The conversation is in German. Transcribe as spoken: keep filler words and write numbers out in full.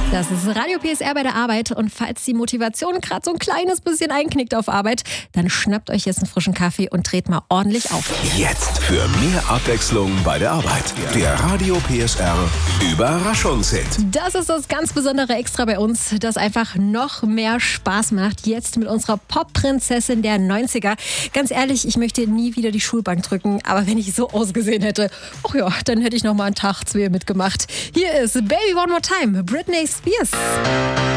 Das ist Radio P S R bei der Arbeit. Und falls die Motivation gerade so ein kleines bisschen einknickt auf Arbeit, dann schnappt euch jetzt einen frischen Kaffee und dreht mal ordentlich auf. Jetzt für mehr Abwechslung bei der Arbeit. Der Radio P S R Überraschungshit. Das ist das ganz besondere Extra bei uns, das einfach noch mehr Spaß macht. Jetzt mit unserer Pop-Prinzessin der neunziger. Ganz ehrlich, ich möchte nie wieder die Schulbank drücken. Aber wenn ich so ausgesehen hätte, ach ja, dann hätte ich noch mal einen Tag zwei mitgemacht. Hier ist Baby One More Time, Britney Spears.